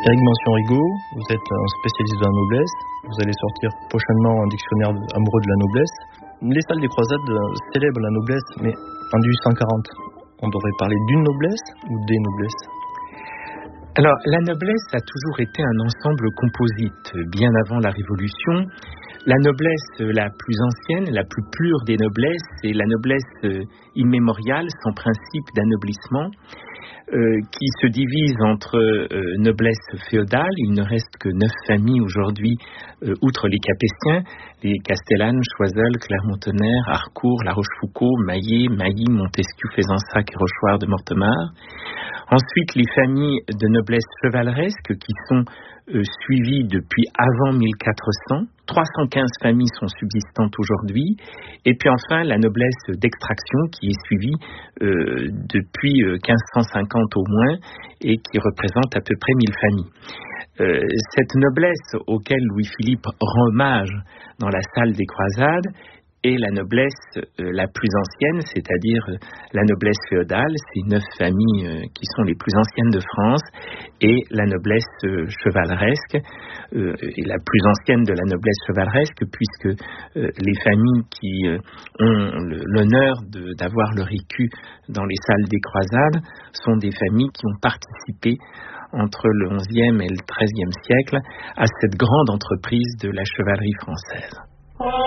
Eric Mention-Rigaud, vous êtes un spécialiste de la noblesse. Vous allez sortir prochainement un dictionnaire amoureux de la noblesse. Les salles des croisades célèbrent la noblesse, mais en 1840, on devrait parler d'une noblesse ou des noblesses? Alors, la noblesse a toujours été un ensemble composite. Bien avant la Révolution, la noblesse la plus ancienne, la plus pure des noblesses, c'est la noblesse immémoriale, sans principe d'anoblissement, qui se divise entre noblesse féodale. Il ne reste que 9 familles aujourd'hui, outre les Capétiens, les Castellane, Choiseul, Clermont-Tonnerre, Harcourt, La Rochefoucauld, Maillé, Mailly, Montesquieu, Fezensac et Rochechouart de Mortemart. Ensuite, les familles de noblesse chevaleresque qui sont suivies depuis avant 1400. 315 familles sont subsistantes aujourd'hui. Et puis enfin, la noblesse d'extraction qui est suivie depuis 1550 au moins et qui représente à peu près 1000 familles. Cette noblesse auquel Louis-Philippe rend hommage dans la salle des croisades est la noblesse la plus ancienne, c'est-à-dire la noblesse féodale, ces 9 familles qui sont les plus anciennes de France, et la noblesse chevaleresque, et la plus ancienne de la noblesse chevaleresque, puisque les familles qui ont l'honneur d'avoir leur écu dans les salles des croisades sont des familles qui ont participé entre le XIe et le XIIIe siècle à cette grande entreprise de la chevalerie française.